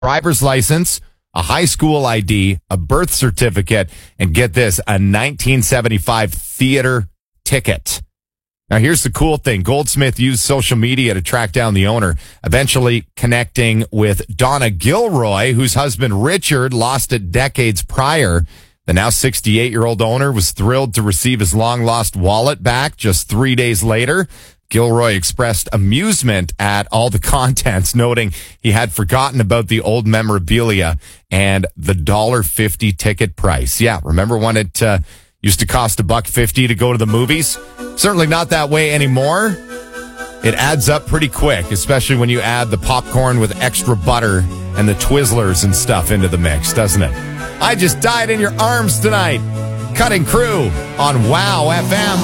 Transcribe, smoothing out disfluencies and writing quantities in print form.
driver's license, a high school ID, a birth certificate, and get this, a 1975 theater ticket. Now, here's the cool thing. Goldsmith used social media to track down the owner, eventually connecting with Donna Gilroy, whose husband Richard lost it decades prior. The now 68-year-old owner was thrilled to receive his long-lost wallet back just 3 days later. Gilroy expressed amusement at all the contents, noting he had forgotten about the old memorabilia and the $1.50 ticket price. Yeah, remember when it used to cost $1.50 to go to the movies? Certainly not that way anymore. It adds up pretty quick, especially when you add the popcorn with extra butter and the Twizzlers and stuff into the mix, doesn't it? I just died in your arms tonight. Cutting Crew on WOW FM.